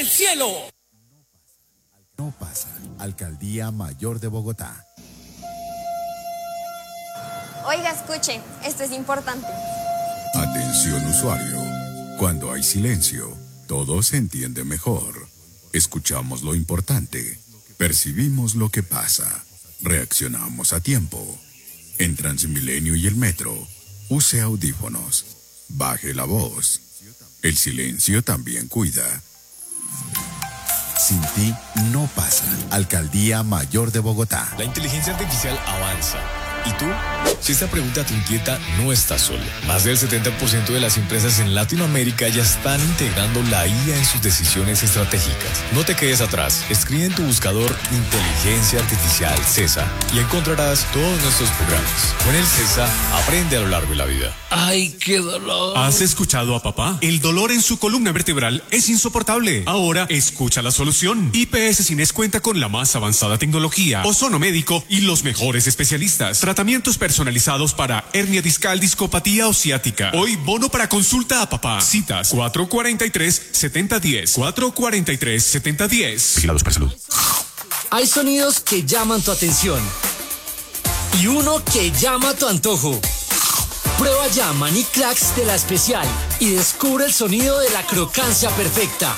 el cielo. No pasa. Alcaldía Mayor de Bogotá. Oiga, escuche, esto es importante. Atención usuario. Cuando hay silencio, todo se entiende mejor. Escuchamos lo importante. Percibimos lo que pasa. Reaccionamos a tiempo. En Transmilenio y el metro, use audífonos. Baje la voz. El silencio también cuida. Sin ti no pasa. Alcaldía Mayor de Bogotá. La inteligencia artificial avanza. ¿Y tú? Si esta pregunta te inquieta, no estás solo. Más del 70% de las empresas en Latinoamérica ya están integrando la IA en sus decisiones estratégicas. No te quedes atrás. Escribe en tu buscador Inteligencia Artificial CESA y encontrarás todos nuestros programas. Con el CESA, aprende a lo largo de la vida. ¡Ay, qué dolor! ¿Has escuchado a papá? El dolor en su columna vertebral es insoportable. Ahora escucha la solución. IPS Cines cuenta con la más avanzada tecnología, ozono médico y los mejores especialistas. Tratamientos personalizados para hernia discal, discopatía o ciática. Hoy bono para consulta a papá. Citas 443-7010. 443-7010. Vigilados para salud. Hay sonidos que llaman tu atención y uno que llama tu antojo. Prueba ya Maní Cracks de La Especial y descubre el sonido de la crocancia perfecta.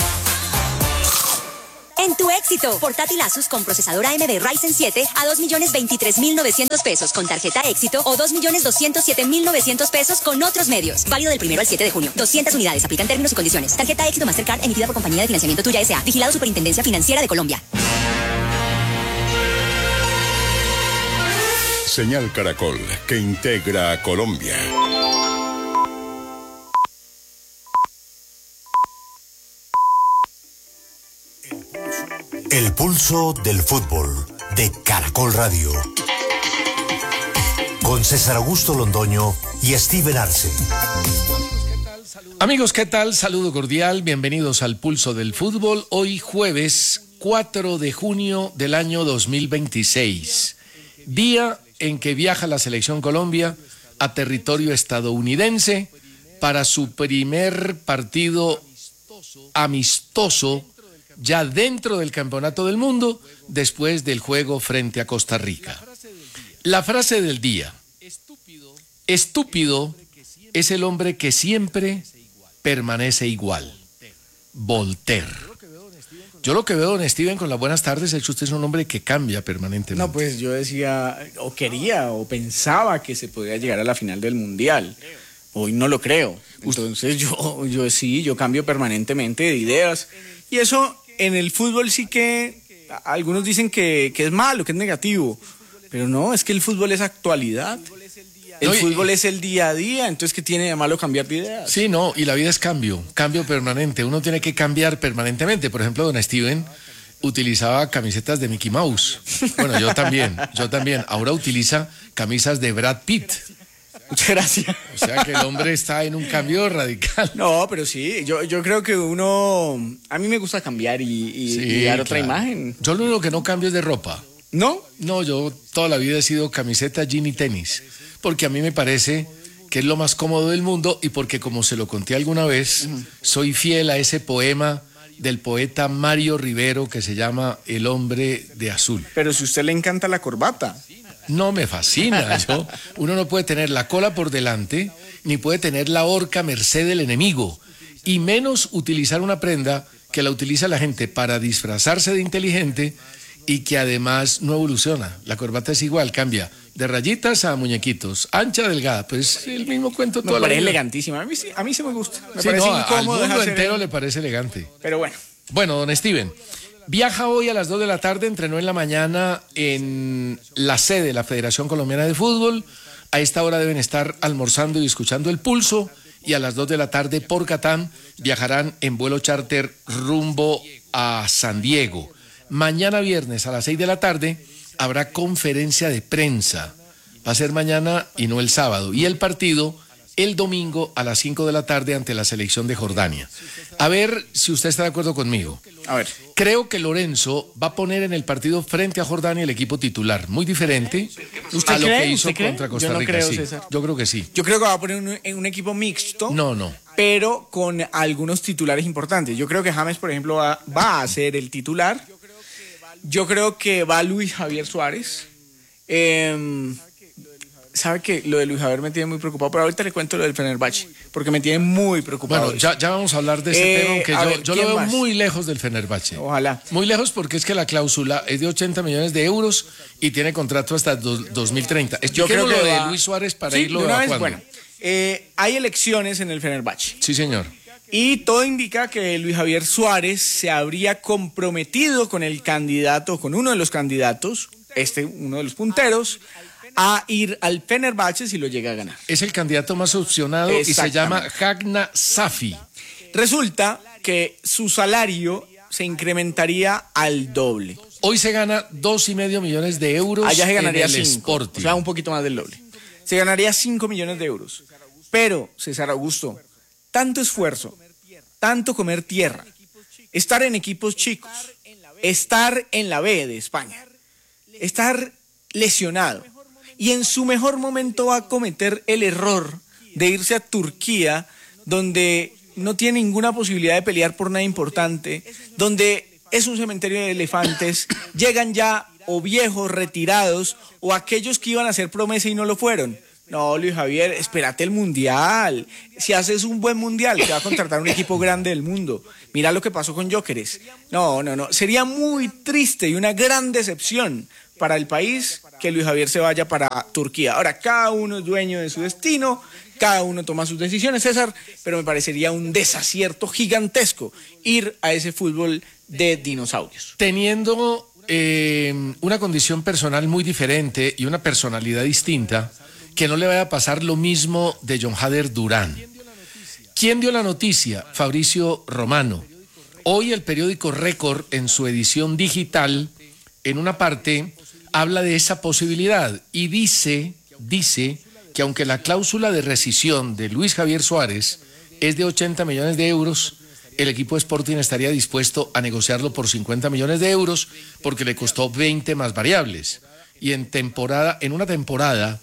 En tu éxito, portátil Asus con procesador AMD Ryzen 7 a 2.023.900 pesos con tarjeta éxito o 2.207.900 pesos con otros medios. Válido del 1 al 7 de junio. 200 unidades. Aplican términos y condiciones. Tarjeta éxito Mastercard emitida por Compañía de Financiamiento Tuya S.A. Vigilado Superintendencia Financiera de Colombia. Señal Caracol, que integra a Colombia. El pulso del fútbol de Caracol Radio. Con César Augusto Londoño y Steven Arce. Amigos, ¿qué tal? Saludo cordial, bienvenidos al Pulso del Fútbol. Hoy jueves 4 de junio del año 2026. Día en que viaja la Selección Colombia a territorio estadounidense para su primer partido amistoso ya dentro del Campeonato del Mundo, después del juego frente a Costa Rica. La frase del día: estúpido es el hombre que siempre permanece igual. Voltaire. Yo lo que veo, don Steven, con las buenas tardes, es que usted es un hombre que cambia permanentemente. No, pues yo decía, o quería, o pensaba que se podía llegar a la final del Mundial. Hoy no lo creo. Entonces yo cambio permanentemente de ideas. Y eso en el fútbol sí que algunos dicen que es malo, que es negativo. Pero no, es que el fútbol es actualidad. El fútbol es el día a día, entonces ¿qué tiene de malo cambiar de ideas? Sí, no, y la vida es cambio permanente. Uno tiene que cambiar permanentemente. Por ejemplo, don Steven utilizaba camisetas de Mickey Mouse. Bueno, yo también. Ahora utiliza camisas de Brad Pitt. Muchas gracias. O sea que el hombre está en un cambio radical. No, pero sí, yo creo que a mí me gusta cambiar y dar otra imagen. Yo lo único que no cambio es de ropa. ¿No? No, yo toda la vida he sido camiseta, jean y tenis, porque a mí me parece que es lo más cómodo del mundo y porque, como se lo conté alguna vez, soy fiel a ese poema del poeta Mario Rivero que se llama El hombre de azul. Pero si a usted le encanta la corbata. No, me fascina. Uno no puede tener la cola por delante, ni puede tener la horca merced del enemigo, y menos utilizar una prenda que la utiliza la gente para disfrazarse de inteligente y que además no evoluciona. La corbata es igual, cambia de rayitas a muñequitos, ancha, delgada, pues el mismo cuento toda la vida. Me parece elegantísima. A mí sí me gusta. Me sí, parece incómodo. Al mundo entero le parece elegante. Pero bueno. Bueno, don Steven, viaja hoy a las 2 de la tarde, entrenó en la mañana en la sede de la Federación Colombiana de Fútbol. A esta hora deben estar almorzando y escuchando el pulso, y a las 2 de la tarde por Catán viajarán en vuelo charter rumbo a San Diego. Mañana viernes a las 6 de la tarde habrá conferencia de prensa. Va a ser mañana y no el sábado. Y el partido el domingo a las 5 de la tarde ante la selección de Jordania. A ver si usted está de acuerdo conmigo. A ver. Creo que Lorenzo va a poner en el partido frente a Jordania el equipo titular, muy diferente a lo que hizo contra Costa Rica. Creo, sí, César. yo creo que sí. Yo creo que va a poner un equipo mixto. No. Pero con algunos titulares importantes. Yo creo que James, por ejemplo, va a ser el titular. Yo creo que va Luis Javier Suárez. Sabe que lo de Luis Javier me tiene muy preocupado, pero ahorita le cuento lo del Fenerbahce, porque me tiene muy preocupado. Bueno, ya vamos a hablar de ese tema, aunque yo lo veo más? muy lejos del Fenerbahce. Ojalá. Muy lejos porque es que la cláusula es de 80 millones de euros y tiene contrato hasta 2030. Yo creo que lo de Luis Suárez para irlo evacuando. Bueno, hay elecciones en el Fenerbahce. Sí, señor. Y todo indica que Luis Javier Suárez se habría comprometido con el candidato, con uno de los candidatos, uno de los punteros, a ir al Fenerbahce si lo llega a ganar. Es el candidato más opcionado y se llama Hagna Safi. Resulta que su salario se incrementaría al doble. Hoy se gana 2,5 millones de euros. Allá se ganaría en el 5, Sporting. o sea, un poquito más del doble. Se ganaría 5 millones de euros. Pero, César Augusto, tanto esfuerzo, tanto comer tierra, estar en equipos chicos, estar en la B de España, estar lesionado, y en su mejor momento va a cometer el error de irse a Turquía, donde no tiene ninguna posibilidad de pelear por nada importante, donde es un cementerio de elefantes, llegan ya o viejos retirados o aquellos que iban a hacer promesa y no lo fueron. No, Luis Javier, espérate el Mundial. Si haces un buen Mundial, te va a contratar un equipo grande del mundo. Mira lo que pasó con Gyökeres. No. Sería muy triste y una gran decepción para el país que Luis Javier se vaya para Turquía. Ahora, cada uno es dueño de su destino, cada uno toma sus decisiones, César, pero me parecería un desacierto gigantesco ir a ese fútbol de dinosaurios. Teniendo una condición personal muy diferente y una personalidad distinta, que no le vaya a pasar lo mismo de John Hader Durán. ¿Quién dio la noticia? Fabricio Romano. Hoy el periódico Récord, en su edición digital, en una parte, habla de esa posibilidad y dice que aunque la cláusula de rescisión de Luis Javier Suárez es de 80 millones de euros, el equipo Sporting estaría dispuesto a negociarlo por 50 millones de euros porque le costó 20 más variables. Y en una temporada,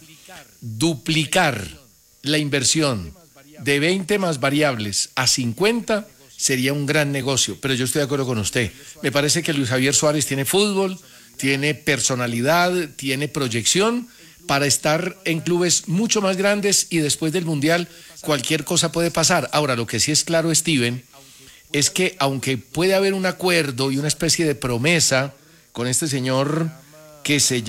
duplicar la inversión de 20 más variables a 50 sería un gran negocio, pero yo estoy de acuerdo con usted. Me parece que Luis Javier Suárez tiene fútbol, tiene personalidad, tiene proyección para estar en clubes mucho más grandes y después del Mundial cualquier cosa puede pasar. Ahora, lo que sí es claro, Steven, es que aunque puede haber un acuerdo y una especie de promesa con este señor que se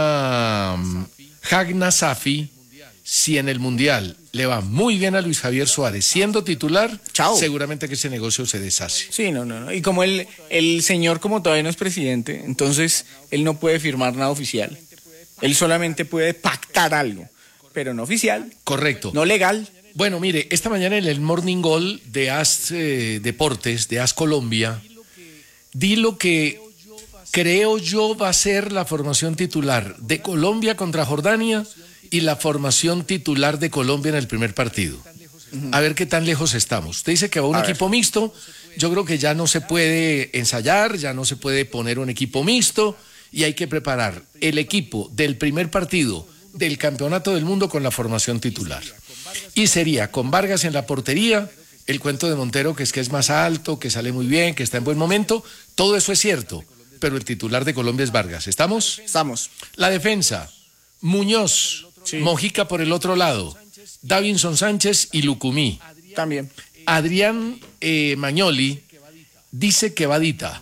llama Hagna Safi, si en el Mundial le va muy bien a Luis Javier Suárez siendo titular, seguramente que ese negocio se deshace. Sí, no. Y como el señor como todavía no es presidente, entonces él no puede firmar nada oficial. Él solamente puede pactar algo, pero no oficial. Correcto. No legal. Bueno, mire, esta mañana en el Morning Goal de AS Deportes, de AS Colombia, di lo que creo yo va a ser la formación titular de Colombia contra Jordania y la formación titular de Colombia en el primer partido. A ver qué tan lejos estamos. Usted dice que va un equipo mixto. Yo creo que ya no se puede ensayar, ya no se puede poner un equipo mixto y hay que preparar el equipo del primer partido del Campeonato del Mundo con la formación titular. Y sería con Vargas en la portería, el cuento de Montero que es más alto, que sale muy bien, que está en buen momento. Todo eso es cierto, pero el titular de Colombia es Vargas. ¿Estamos? Estamos. La defensa, Muñoz, Mojica por el otro lado, Davinson Sánchez y Lucumí. También. Adrián Magnoli dice que Vadita.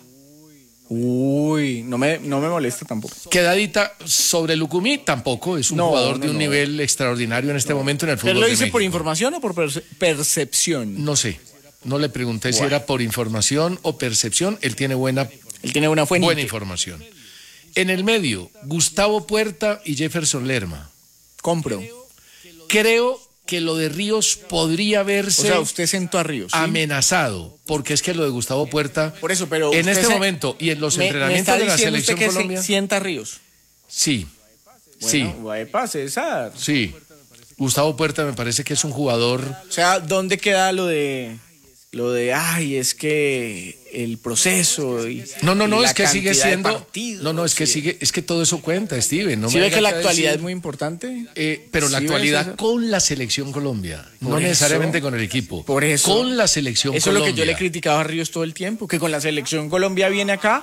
Uy, no me molesta tampoco. Quedadita sobre Lucumí tampoco, es un jugador de un nivel extraordinario en este momento en el fútbol. ¿Pero lo dice de por México. información o por percepción? No sé, no le pregunté si era por información o percepción, él tiene buena información. En el medio, Gustavo Puerta y Jefferson Lerma. Compro. Creo que lo de Ríos podría verse, o sea, usted sentó a Ríos, ¿sí? amenazado, porque es que lo de Gustavo Puerta, por eso, pero en este momento y en los entrenamientos de la selección Colombia, sienta a Ríos. sí, bueno, César. sí. Gustavo Puerta me parece que es un jugador... O sea, ¿dónde queda lo de ay, es que el proceso y No, y es que sigue siendo partidos, es que todo eso cuenta, Steven. No ¿Sí me ve que la haga actualidad decir, es muy importante? pero la ¿Sí actualidad ves eso? con la selección Colombia, Por no eso, necesariamente con el equipo. Por eso. Con la selección Eso Colombia. es lo que yo le he criticado a Ríos todo el tiempo, que con la selección Colombia viene acá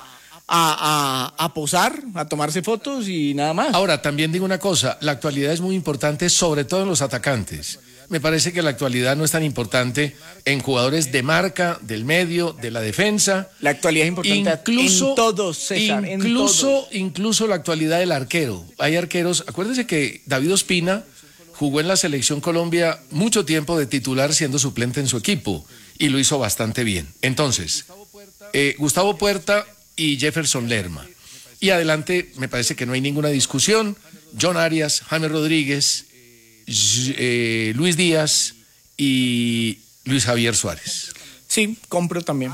a posar, a tomarse fotos y nada más. Ahora, también digo una cosa, la actualidad es muy importante, sobre todo en los atacantes. Me parece que la actualidad no es tan importante en jugadores de marca, del medio, de la defensa. La actualidad es importante en todos, César, en todos. Incluso la actualidad del arquero. Hay arqueros, acuérdense que David Ospina jugó en la selección Colombia mucho tiempo de titular siendo suplente en su equipo y lo hizo bastante bien. Entonces, Gustavo Puerta y Jefferson Lerma. Y adelante me parece que no hay ninguna discusión. John Arias, James Rodríguez, Luis Díaz y Luis Javier Suárez. Sí, compro también.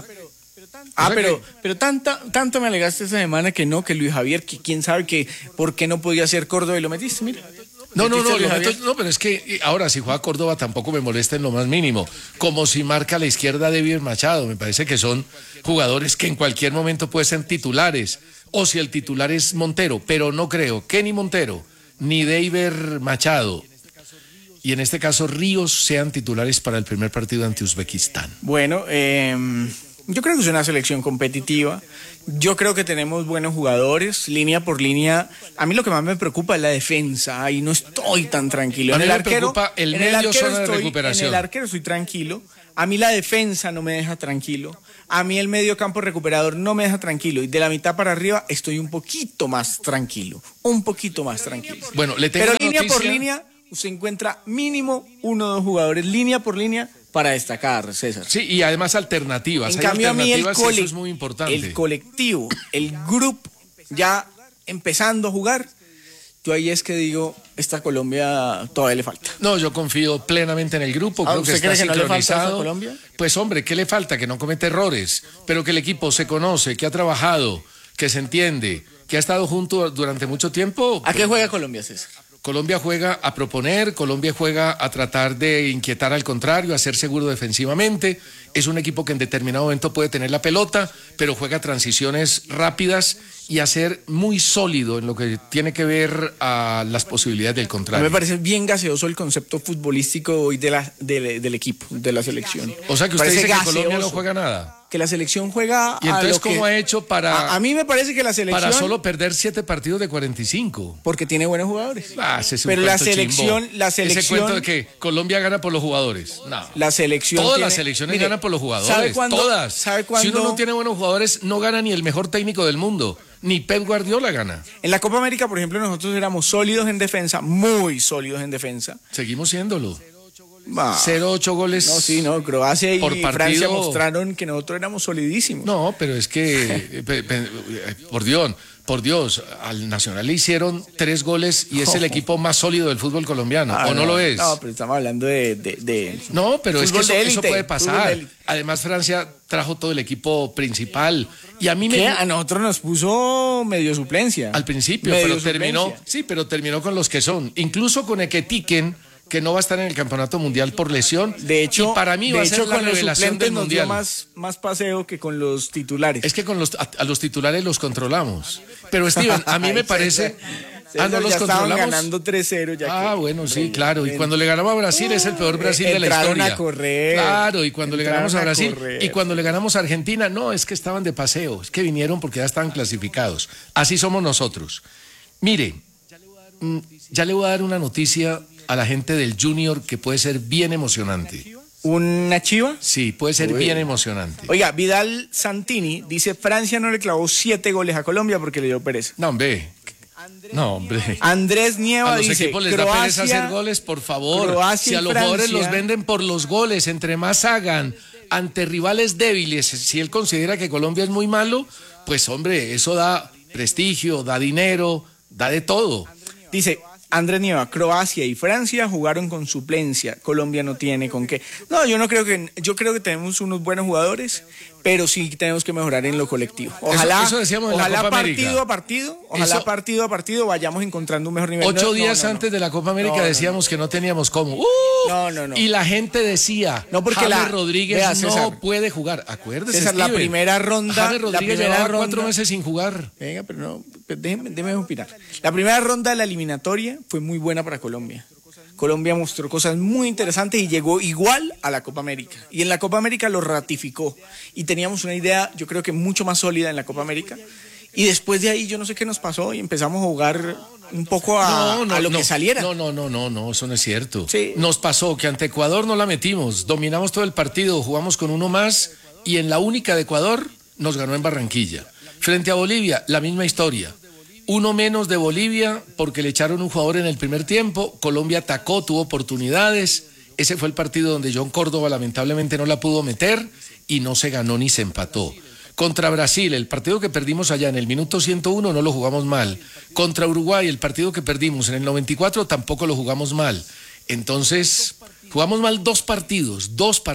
Pero tanto me alegaste esta semana que Luis Javier, que quién sabe que por qué no podía ser Córdoba y lo metiste, mira. No, pero es que ahora si juega Córdoba tampoco me molesta en lo más mínimo. Como si marca a la izquierda David Machado, me parece que son jugadores que en cualquier momento pueden ser titulares. O si el titular es Montero, pero no creo que ni Montero ni David Machado y en este caso Ríos sean titulares para el primer partido ante Uzbekistán. Bueno, yo creo que es una selección competitiva. Yo creo que tenemos buenos jugadores, línea por línea. A mí lo que más me preocupa es la defensa y no estoy tan tranquilo. A mí me preocupa el medio zona de recuperación. En el arquero estoy tranquilo. A mí la defensa no me deja tranquilo. A mí el medio campo recuperador no me deja tranquilo. Y de la mitad para arriba estoy un poquito más tranquilo. Un poquito más tranquilo. Bueno, le tengo Pero una línea noticia. por línea se encuentra mínimo 1 o 2 jugadores, línea por línea, para destacar, César. Sí, y además alternativas. En Hay cambio, a mí alternativas y eso es muy importante. el colectivo, el grupo, ya empezando a jugar, yo ahí es que digo, esta Colombia todavía le falta. No, yo confío plenamente en el grupo, creo que ¿Usted está cree que no le falta sincronizado. a Colombia? Pues hombre, ¿qué le falta? Que no comete errores, pero que el equipo se conoce, que ha trabajado, que se entiende, que ha estado junto durante mucho tiempo. ¿A qué juega Colombia, César? Colombia juega a proponer, Colombia juega a tratar de inquietar al contrario, a ser seguro defensivamente. Es un equipo que en determinado momento puede tener la pelota, pero juega transiciones rápidas y a ser muy sólido en lo que tiene que ver a las posibilidades del A contrario. mí me parece bien gaseoso el concepto futbolístico hoy del equipo, de la selección. O sea que usted Parece dice que Colombia no gaseoso. juega nada. Que la selección juega ¿Y entonces a lo que... cómo ha hecho para...? A mí me parece que la selección... Para solo perder 7 partidos de 45. Porque tiene buenos jugadores. Ese es un Pero la cuento selección, chimbo. la selección... Ese cuento de que Colombia gana por los jugadores. No. La selección Todas tiene- las selecciones Mire, ganan por los jugadores. ¿sabe cuándo- Todas. sabe cuándo- Si uno no tiene buenos jugadores, no gana ni el mejor técnico del mundo. Ni Pep Guardiola gana. En la Copa América, por ejemplo, nosotros éramos sólidos en defensa, muy sólidos en defensa. Seguimos siéndolo. Bah. 0-8 goles. No, sí, no, Croacia y por partido. Francia mostraron que nosotros éramos solidísimos. No, pero es que, por Dios, al Nacional le hicieron 3 goles y es el equipo más sólido del fútbol colombiano. ¿O no lo es? No, pero estamos hablando de No, pero es que fútbol de eso élite, puede fútbol pasar. de élite. Además, Francia trajo todo el equipo principal. Y a mí ¿Qué? me... A nosotros nos puso medio suplencia. Al principio, Medio pero suplencia. pero terminó con los que son. Incluso con Eketiken, que no va a estar en el Campeonato Mundial por lesión. De hecho, y para mí va a ser la con los revelación suplentes del nos dio Mundial. más paseo que con los titulares. Es que a los titulares los controlamos. Pero Steven, a mí me parece... César, no los ya estaban controlamos. ganando 3-0. Ya que- Bueno, sí, claro. Y cuando le ganamos a Brasil es el peor Brasil de la entraron historia. a correr. Claro, y cuando le ganamos a Entraron a Brasil correr. y cuando le ganamos a Argentina, no, es que estaban de paseo, es que vinieron porque ya estaban clasificados. Así somos nosotros. Mire, ya le voy a dar una noticia a la gente del Junior que puede ser bien emocionante. ¿Una chiva? Sí, puede ser Uy. bien emocionante. Oiga, Vidal Santini dice, Francia no le clavó 7 goles a Colombia porque le dio pereza. No, hombre. Andrés Nieva A los dice, equipos les da pereza hacer goles, por favor. Croacia Si a y los jugadores Francia- los venden por los goles, entre más hagan ante rivales débiles, si él considera que Colombia es muy malo, pues hombre, eso da prestigio, da dinero, da de todo. Dice, Andrés Nieva, Croacia y Francia jugaron con suplencia. Colombia no tiene con qué. No, yo creo que tenemos unos buenos jugadores, pero sí tenemos que mejorar en lo colectivo. Ojalá, eso decíamos en la Copa América. Partido a partido vayamos encontrando un mejor nivel. 8 días antes de la Copa América decíamos que no teníamos cómo. No. Y la gente decía, no, porque James Rodríguez no puede jugar. Acuérdese, César, la primera ronda. James Rodríguez llevaba 4 meses sin jugar. Venga, pero no, déjeme opinar. La primera ronda de la eliminatoria fue muy buena para Colombia. Colombia mostró cosas muy interesantes y llegó igual a la Copa América. Y en la Copa América lo ratificó. Y teníamos una idea, yo creo que mucho más sólida en la Copa América. Y después de ahí yo no sé qué nos pasó y empezamos a jugar un poco a lo que saliera. No, eso no es cierto. Sí. Nos pasó que ante Ecuador no la metimos, dominamos todo el partido, jugamos con uno más y en la única de Ecuador nos ganó en Barranquilla. Frente a Bolivia, la misma historia. Uno menos de Bolivia porque le echaron un jugador en el primer tiempo, Colombia atacó, tuvo oportunidades, ese fue el partido donde John Córdoba lamentablemente no la pudo meter y no se ganó ni se empató. Contra Brasil, el partido que perdimos allá en el minuto 101 no lo jugamos mal. Contra Uruguay, el partido que perdimos en el 94 tampoco lo jugamos mal. Entonces, jugamos mal dos partidos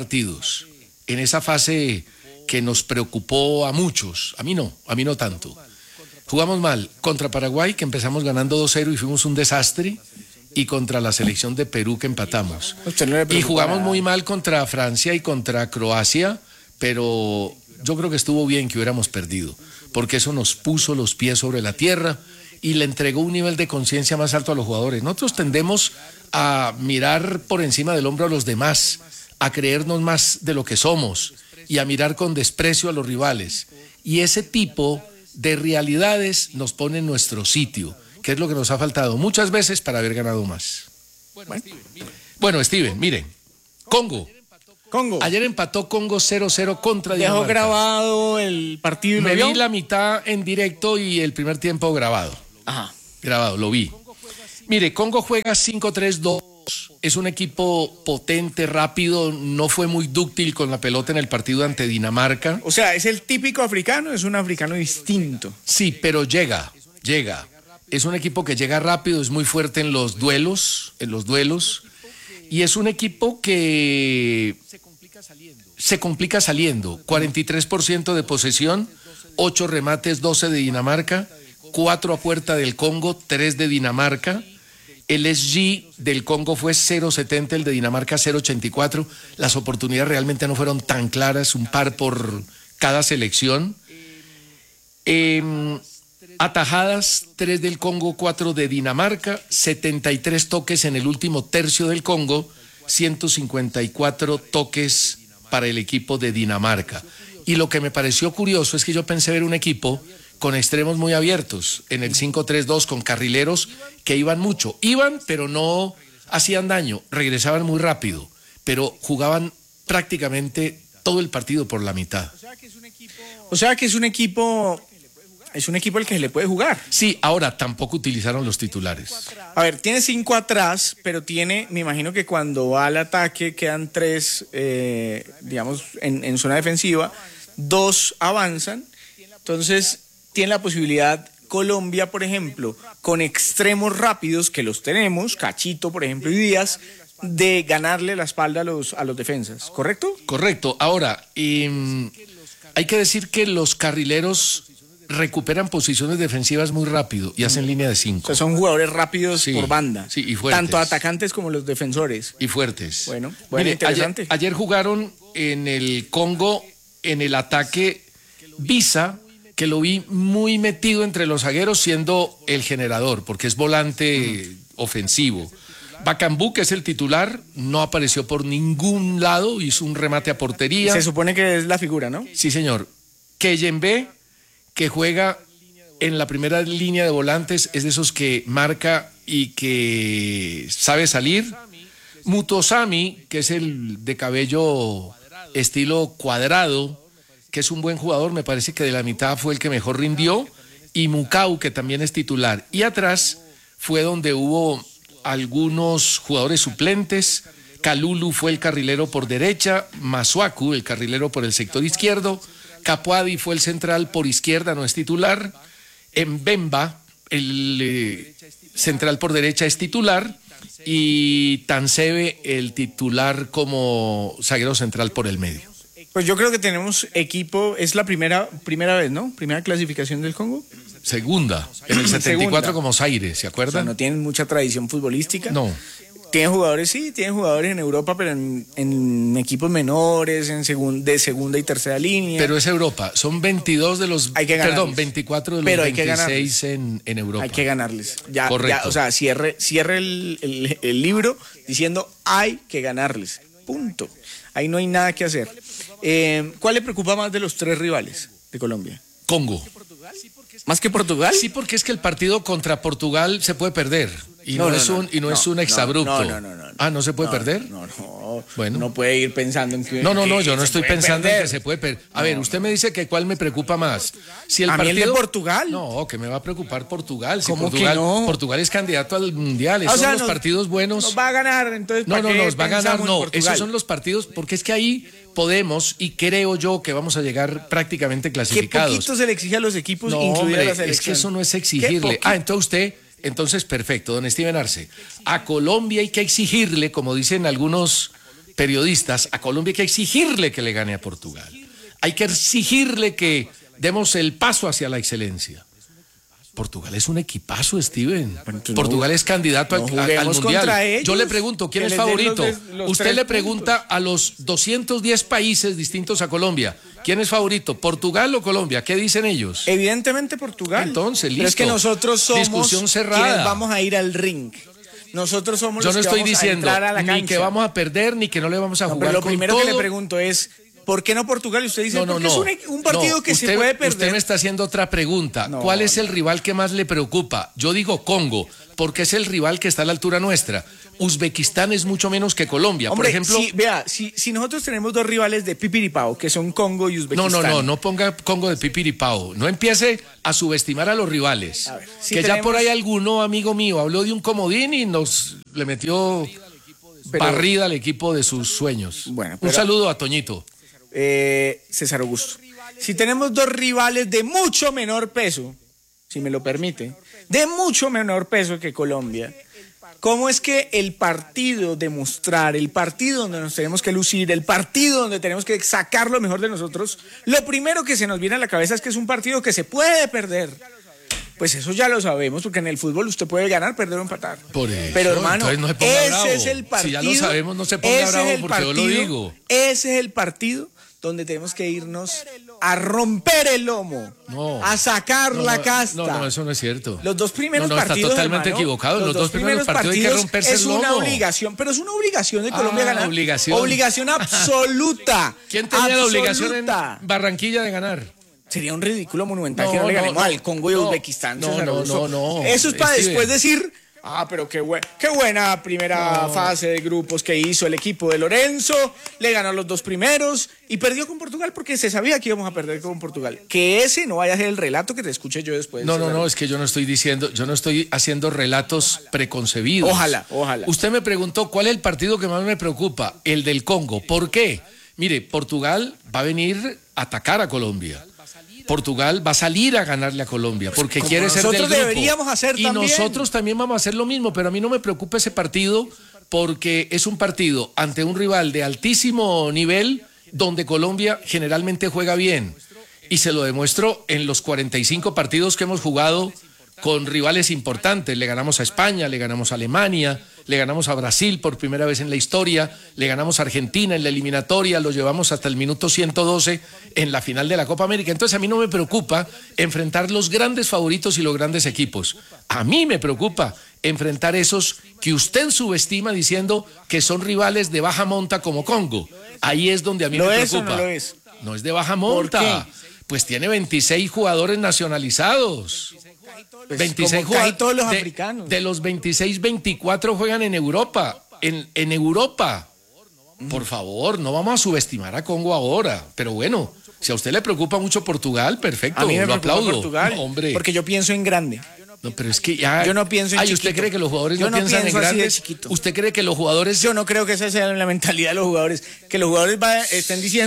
en esa fase que nos preocupó a muchos. A mí no tanto. Jugamos mal contra Paraguay, que empezamos ganando 2-0 y fuimos un desastre, y contra la selección de Perú, que empatamos. Y jugamos muy mal contra Francia y contra Croacia, pero yo creo que estuvo bien que hubiéramos perdido, porque eso nos puso los pies sobre la tierra y le entregó un nivel de conciencia más alto a los jugadores. Nosotros tendemos a mirar por encima del hombro a los demás, a creernos más de lo que somos y a mirar con desprecio a los rivales. Y ese tipo de realidades nos pone en nuestro sitio, que es lo que nos ha faltado muchas veces para haber ganado más. Bueno, Steven, miren, Congo. Ayer empató Congo 0-0 contra Dinamarca. ¿Dejó grabado el partido y me vi la mitad en directo y el primer tiempo grabado. Ajá. Grabado, lo vi. Mire, Congo juega 5-3-2. Es un equipo potente, rápido, no fue muy dúctil con la pelota en el partido ante Dinamarca. O sea, ¿es el típico africano? ¿Es un africano distinto? Sí, pero llega. Es un equipo que llega rápido, es muy fuerte en los duelos. Y es un equipo que se complica saliendo. 43% de posesión, 8 remates, 12 de Dinamarca, 4 a puerta del Congo, 3 de Dinamarca. El SG del Congo fue 0.70, el de Dinamarca 0.84. Las oportunidades realmente no fueron tan claras, un par por cada selección. Atajadas, 3 del Congo, 4 de Dinamarca, 73 toques en el último tercio del Congo, 154 toques para el equipo de Dinamarca. Y lo que me pareció curioso es que yo pensé ver un equipo con extremos muy abiertos, en el 5-3-2 con carrileros que iban mucho. Iban, pero no hacían daño, regresaban muy rápido, pero jugaban prácticamente todo el partido por la mitad. O sea que es un equipo al que se le puede jugar. Sí, ahora tampoco utilizaron los titulares. A ver, tiene 5 atrás, pero me imagino que cuando va al ataque quedan 3, digamos, en zona defensiva, 2 avanzan, entonces tiene la posibilidad Colombia, por ejemplo, con extremos rápidos que los tenemos, Cachito, por ejemplo, y Díaz, de ganarle la espalda a los defensas, ¿correcto? Correcto. Ahora, hay que decir que los carrileros recuperan posiciones defensivas muy rápido y hacen línea de 5. O sea, son jugadores rápidos por banda. Sí, y fuertes. Tanto atacantes como los defensores. Y fuertes. Bueno, mire, interesante. Ayer jugaron en el Congo, en el ataque, Visa, que lo vi muy metido entre los zagueros siendo el generador, porque es volante ofensivo. Bacambú, que es el titular, no apareció por ningún lado, hizo un remate a portería. Se supone que es la figura, ¿no? Sí, señor. Keyembe, que juega en la primera línea de volantes, es de esos que marca y que sabe salir. Mutosami, que es el de cabello estilo cuadrado, que es un buen jugador, me parece que de la mitad fue el que mejor rindió, y Mukau, que también es titular. Y atrás fue donde hubo algunos jugadores suplentes. Kalulu fue el carrilero por derecha, Masuaku el carrilero por el sector izquierdo, Capuadi fue el central por izquierda, no es titular. Mbemba el central por derecha es titular y Tancebe el titular como zaguero central por el medio. Pues yo creo que tenemos equipo, es la primera vez, ¿no? Primera clasificación del Congo. Segunda, en el 74 como Zaire, ¿se acuerdan? O sea, no tienen mucha tradición futbolística. No. Tienen jugadores en Europa, pero en equipos menores, de segunda y tercera línea. Pero es Europa, son 22 de los... 24 de los pero 26 en Europa. Hay que ganarles. Correcto. Ya, o sea, cierre el libro diciendo hay que ganarles. Punto. Ahí no hay nada que hacer. ¿Cuál le preocupa más de los tres rivales de Colombia? Congo. ¿Más que Portugal? Sí, porque es que el partido contra Portugal se puede perder. Y no es un exabrupto. No. ¿No se puede perder? No. Bueno. No puede ir pensando en que... No, yo no estoy pensando en que se puede perder. A ver, usted me dice que cuál me preocupa más. Si el partido... ¿A mí el de Portugal? No, que me va a preocupar Portugal. Si ¿Cómo Portugal, que no? Portugal es candidato al Mundial. Esos son los partidos buenos. Nos va a ganar, entonces... No, nos va a ganar, no. Esos son los partidos, porque es que ahí podemos, y creo yo que vamos a llegar prácticamente clasificados. ¿Qué poquito se le exige a los equipos incluir a la selección? Es que eso no es exigirle. Entonces perfecto, don Steven Arce. A Colombia hay que exigirle, como dicen algunos periodistas, a Colombia hay que exigirle que le gane a Portugal. Hay que exigirle que demos el paso hacia la excelencia. Portugal es un equipazo, Steven. Portugal es candidato al Mundial. Yo le pregunto, ¿quién es favorito? Usted le pregunta a los 210 países distintos a Colombia, ¿quién es favorito? ¿Portugal o Colombia? ¿Qué dicen ellos? Evidentemente Portugal. Entonces, listo. Pero es que nosotros somos discusión cerrada. Quienes vamos a ir al ring. Nosotros somos los que vamos a entrar a la cancha. Ni que vamos a perder, ni que no le vamos a jugar. Pero lo con primero todo. que le pregunto es... ¿Por qué no Portugal? Y usted dice, porque es un partido que se puede perder. Usted me está haciendo otra pregunta. ¿Cuál es el rival que más le preocupa? Yo digo Congo, porque es el rival que está a la altura nuestra. Uzbekistán es mucho menos que Colombia. Hombre, por ejemplo... Si nosotros tenemos dos rivales de pipiripao, que son Congo y Uzbekistán. No ponga Congo de pipiripao. No empiece a subestimar a los rivales. A ver, ya por ahí alguno, amigo mío, habló de un comodín y le metió barrida al equipo de sus sueños. Bueno, un saludo a Toñito. César Augusto. Si tenemos dos rivales de mucho menor peso, si me lo permite, de mucho menor peso que Colombia, ¿cómo es que el partido de mostrar, el partido donde nos tenemos que lucir, el partido donde tenemos que sacar lo mejor de nosotros, lo primero que se nos viene a la cabeza es que es un partido que se puede perder? Pues eso ya lo sabemos, porque en el fútbol usted puede ganar, perder o empatar. Por eso, pero hermano, no ese es el partido. Si ya lo sabemos, no se ponga bravo porque yo lo digo. Ese es el partido donde tenemos que irnos a romper el lomo, a sacar la casta. No, eso no es cierto. Los dos primeros partidos, está totalmente equivocado. Los dos primeros partidos hay que romperse el lomo. Es una obligación, pero es una obligación de Colombia ganar. Obligación absoluta. ¿Quién tenía la obligación en Barranquilla de ganar? Sería un ridículo monumental que no le ganemos al Congo y Uzbekistán. No. Eso es para después decir... pero qué buena primera fase de grupos que hizo el equipo de Lorenzo, le ganó a los dos primeros y perdió con Portugal porque se sabía que íbamos a perder con Portugal. Que ese no vaya a ser el relato que te escuche yo después. No, es que yo no estoy haciendo relatos preconcebidos. Ojalá. Usted me preguntó cuál es el partido que más me preocupa, el del Congo. ¿Por qué? Mire, Portugal va a venir a atacar a Colombia. Portugal va a salir a ganarle a Colombia porque quiere ser del grupo. Nosotros deberíamos hacer también. Y nosotros también vamos a hacer lo mismo, pero a mí no me preocupa ese partido porque es un partido ante un rival de altísimo nivel donde Colombia generalmente juega bien. Y se lo demuestro en los 45 partidos que hemos jugado con rivales importantes. Le ganamos a España, le ganamos a Alemania, le ganamos a Brasil por primera vez en la historia, le ganamos a Argentina en la eliminatoria, lo llevamos hasta el minuto 112 en la final de la Copa América. Entonces a mí no me preocupa enfrentar los grandes favoritos y los grandes equipos. A mí me preocupa enfrentar esos que usted subestima diciendo que son rivales de baja monta como Congo. Ahí es donde a mí me preocupa. ¿No lo es? No es de baja monta. ¿Por qué? Pues tiene 26 jugadores nacionalizados. Pues 26 jugadores. Todos los africanos. De los 26, 24 juegan en Europa. En Europa. Por favor, no vamos a subestimar a Congo ahora. Pero bueno, si a usted le preocupa mucho Portugal, perfecto, a mí me lo aplaudo. Portugal, no, hombre. Porque yo pienso en grande. No, pero es que ya... Yo no pienso en chiquito. ¿Usted cree que los jugadores no piensan en grandes? ¿Usted cree que los jugadores... Yo no creo que esa sea la mentalidad de los jugadores. Que los jugadores estén diciendo,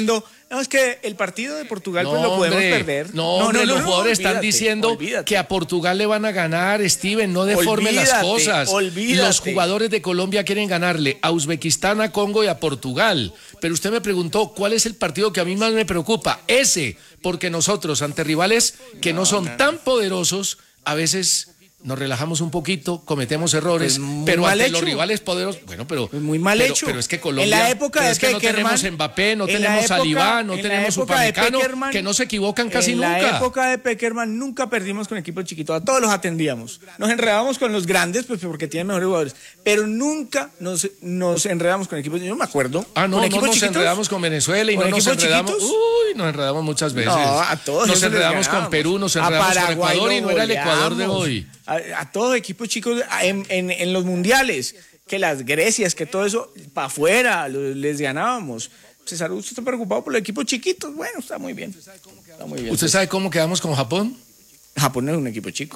No, es que el partido de Portugal No, pues lo podemos hombre, perder. No, los jugadores están olvídate, diciendo olvídate. que a Portugal le van a ganar, Steven, no deformen las Olvídate, cosas. olvídate. Los jugadores de Colombia quieren ganarle a Uzbekistán, a Congo y a Portugal. Pero usted me preguntó cuál es el partido que a mí más me preocupa. Ese, porque nosotros ante rivales que no son tan poderosos, a veces nos relajamos un poquito, cometemos errores, Pues pero mal ante hecho. los rivales poderosos, bueno, pero Pues muy mal hecho. Pero es que Colombia, en la época pero de es que no Peckerman, tenemos Mbappé, no en la tenemos época- Alibá, no en la tenemos época de Upamecano, Peckerman, que no se equivocan casi en nunca. la época de Peckerman nunca perdimos con equipos chiquitos, a todos los atendíamos. Nos enredábamos con los grandes, pues porque tienen mejores jugadores, pero nunca nos enredamos con equipos, yo me acuerdo. Ah, no, con no equipos nos chiquitos, enredamos con Venezuela y ¿con no nos equipos enredamos. chiquitos? Uy, nos enredamos muchas veces. No, a todos nos esos les enredamos con ganábamos. Perú, nos A enredamos con Paraguay Ecuador y lo no era el Ecuador de goleamos. hoy. A todos equipos chicos en los mundiales, que las Grecias, que todo eso, para afuera les ganábamos. César, ¿usted está preocupado por los equipos chiquitos? Bueno, está muy bien. Está muy bien. ¿Usted sabe cómo quedamos con Japón? Japón no es un equipo chico.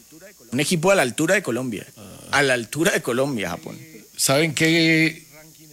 Un equipo a la altura de Colombia. A la altura de Colombia, Japón. ¿Saben qué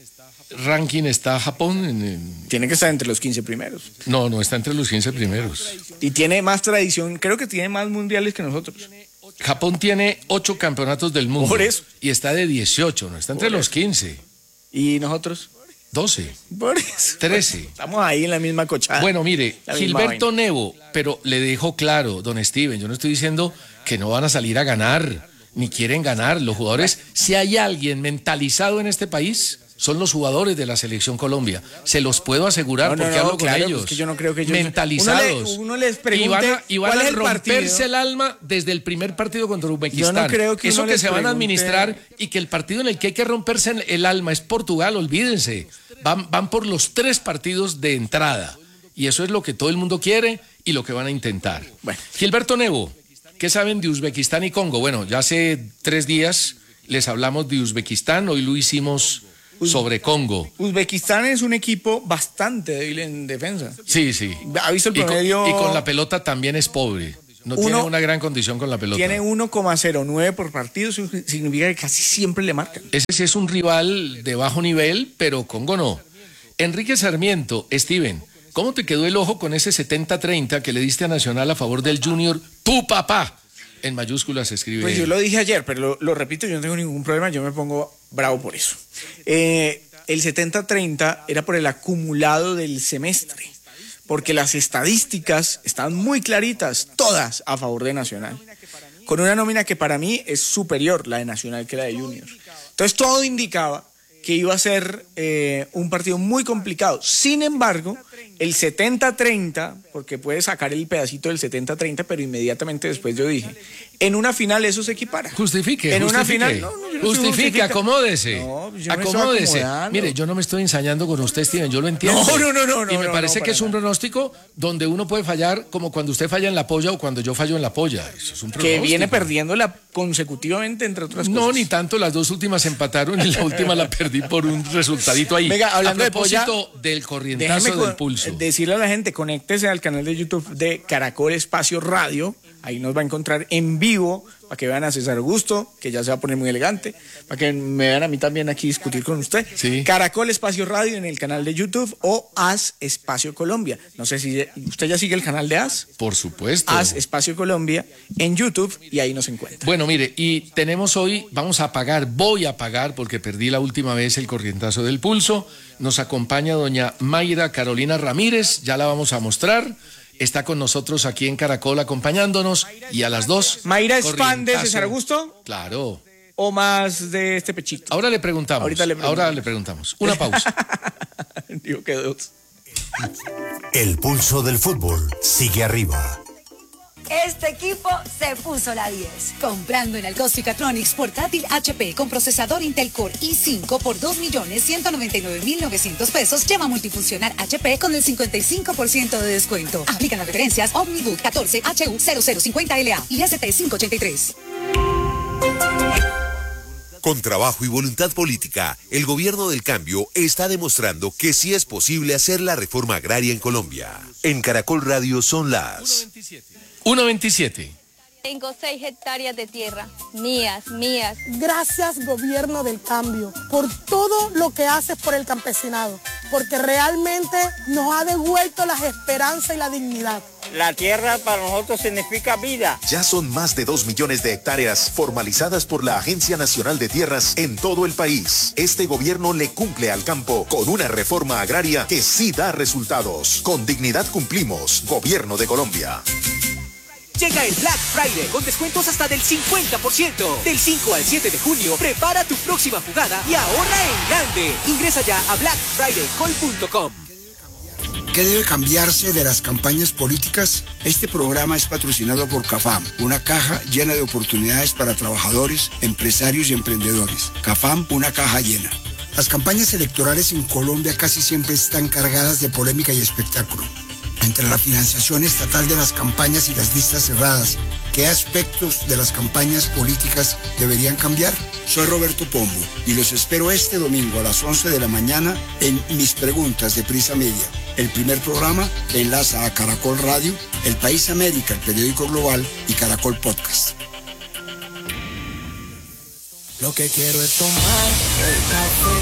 ranking está Japón? Tiene que estar entre los 15 primeros. No está entre los 15 primeros. Y tiene más tradición, creo que tiene más mundiales que nosotros. Japón tiene 8 campeonatos del mundo. Por eso. Y está de 18, no está entre los 15. ¿Y nosotros? 12. Por eso. 13. Estamos ahí en la misma cochada. Bueno, mire, La misma Gilberto vaina. Nevo, pero le dejo claro, don Steven, yo no estoy diciendo que no van a salir a ganar, ni quieren ganar. Los jugadores, si hay alguien mentalizado en este país, son los jugadores de la Selección Colombia. Se los puedo asegurar porque hablo claro, con ellos. pues que yo no creo que ellos... mentalizados. Uno les pregunte y van cuál a es el romperse partido. el alma desde el primer partido contra Uzbekistán. Yo no creo que eso uno que les se van a pregunte- administrar y que el partido en el que hay que romperse el alma es Portugal, olvídense. Van por los 3 partidos de entrada. Y eso es lo que todo el mundo quiere y lo que van a intentar. Bueno. Gilberto Nevo, ¿qué saben de Uzbekistán y Congo? Bueno, ya hace 3 días les hablamos de Uzbekistán, hoy lo hicimos sobre Congo. Uzbekistán es un equipo bastante débil en defensa. Sí, sí. ¿Ha visto el Y promedio? y con la pelota también es pobre. No Uno- tiene una gran condición con la pelota. Tiene 1,09 por partido, eso significa que casi siempre le marcan. Ese sí es un rival de bajo nivel, pero Congo no. Enrique Sarmiento, Steven, ¿cómo te quedó el ojo con ese 70-30 que le diste a Nacional a favor del Junior? ¡Tu papá! En mayúsculas se escribe. Pues yo lo dije ayer, pero lo repito, yo no tengo ningún problema, yo me pongo bravo por eso. El 70-30 era por el acumulado del semestre, porque las estadísticas están muy claritas, todas a favor de Nacional, con una nómina que para mí es superior la de Nacional que la de Junior. Entonces todo indicaba que iba a ser un partido muy complicado. Sin embargo, el 70-30, porque puede sacar el pedacito del 70-30, pero inmediatamente después yo dije, en una final eso se equipara. Justifique, En una justifique. final, no, yo no estoy Justifique, justificando. acomódese. No, yo me estoy Acomódese. acomodando. Mire, yo no me estoy ensayando con usted, Steven, yo lo entiendo. No, Y me no, parece no, que para es un nada. pronóstico donde uno puede fallar como cuando usted falla en la polla o cuando yo fallo en la polla. Eso es un Que pronóstico. viene perdiéndola consecutivamente, entre otras cosas. No, ni tanto, las 2 últimas empataron y la última la perdí por un resultadito ahí. Venga, hablando a de polla, propósito del corrientazo del pulso. Decirle a la gente, conéctese al canal de YouTube de Caracol Espacio Radio, ahí nos va a encontrar en vivo, para que vean a César Augusto, que ya se va a poner muy elegante, para que me vean a mí también aquí discutir con usted. Sí. Caracol Espacio Radio en el canal de YouTube o AS Espacio Colombia. No sé si usted ya sigue el canal de AS. Por supuesto. AS Espacio Colombia en YouTube y ahí nos encuentra. Bueno, mire, y tenemos hoy, voy a pagar porque perdí la última vez el corrientazo del pulso. Nos acompaña doña Mayra Carolina Ramírez, ya la vamos a mostrar. Está con nosotros aquí en Caracol acompañándonos y a las 2. ¿Mayra es fan de corrientazo. César Augusto Claro. o más de este pechito? Ahora le preguntamos. Ahorita le preguntamos. Una pausa. Digo que 2. El pulso del fútbol sigue arriba. Este equipo se puso la 10. Comprando en Algos Ficatronics portátil HP con procesador Intel Core i5 por 2.199.900 pesos, lleva multifuncional HP con el 55% de descuento. Aplican las referencias Omnibook 14 HU 0050LA y ST583. Con trabajo y voluntad política, el gobierno del cambio está demostrando que sí es posible hacer la reforma agraria en Colombia. En Caracol Radio son las 1:27. Tengo 6 hectáreas de tierra, mías. Gracias, gobierno del cambio, por todo lo que haces por el campesinado. porque realmente nos ha devuelto las esperanzas y la dignidad. La tierra para nosotros significa vida. Ya son más de 2 millones de hectáreas formalizadas por la Agencia Nacional de Tierras en todo el país. Este gobierno le cumple al campo con una reforma agraria que sí da resultados. Con dignidad cumplimos. Gobierno de Colombia. Llega el Black Friday con descuentos hasta del 50%. Del 5 al 7 de junio, prepara tu próxima jugada y ahorra en grande. Ingresa ya a blackfridaycall.com. ¿Qué debe cambiarse de las campañas políticas? Este programa es patrocinado por CAFAM, una caja llena de oportunidades para trabajadores, empresarios y emprendedores. CAFAM, una caja llena. Las campañas electorales en Colombia casi siempre están cargadas de polémica y espectáculo. Entre la financiación estatal de las campañas y las listas cerradas, ¿qué aspectos de las campañas políticas deberían cambiar? Soy Roberto Pombo y los espero este domingo a las 11 de la mañana en Mis Preguntas de Prisa Media. El primer programa enlaza a Caracol Radio, El País América, el periódico global, y Caracol Podcast. Lo que quiero es tomar el café.